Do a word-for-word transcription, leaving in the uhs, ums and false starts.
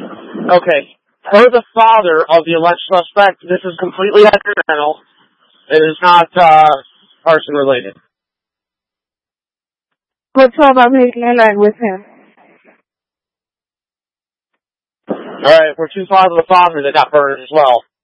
Okay. Per the father of the alleged suspect, this is completely accidental. It is not, uh, arson-related. What's all about making contact with him? Alright, we're too far to the father that got burned as well.